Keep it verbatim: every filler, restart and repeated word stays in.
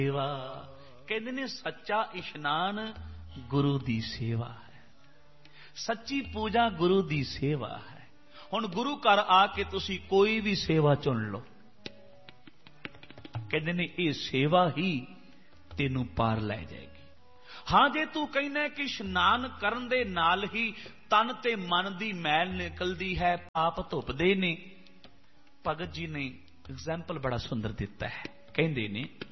सेवा कहते ने सच्चा इशनान गुरु दी सेवा है, सच्ची पूजा गुरु दी सेवा है। हुण गुरु घर आके तुसी कोई भी सेवा चुन लो, कहते ने ये सेवा ही तेनू पार लै जाएगी। हाँ जे तू कहना कि इशनान करन दे नाल ही तन ते मन दी मैल निकलदी है, पाप धुपदे ने। भगत जी ने एग्जाम्पल बड़ा सुंदर दिता है, कहते ने